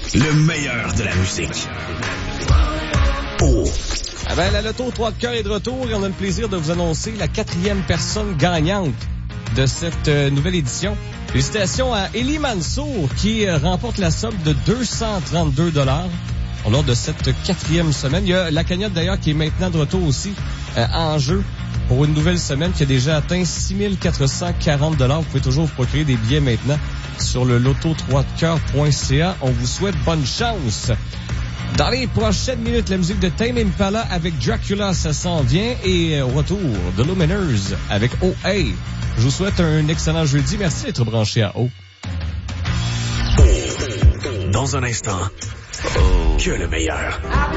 Le meilleur de la musique. Oh. Ah ben, la Loto 3 de cœur est de retour et on a le plaisir de vous annoncer la 4e personne gagnante de cette nouvelle édition. Félicitations à Élie Mansour qui remporte la somme de 232 $. Lors de cette 4e semaine. Il y a la cagnotte d'ailleurs qui est maintenant de retour aussi en jeu pour une nouvelle semaine qui a déjà atteint 6 440 $. Vous pouvez toujours vous procurer des billets maintenant sur le loto3decoeur.ca. On vous souhaite bonne chance. Dans les prochaines minutes, la musique de Tame Impala avec Dracula, ça s'en vient. Et au retour de Luminers avec OA. Je vous souhaite un excellent jeudi. Merci d'être branché à O. Dans un instant, que le meilleur.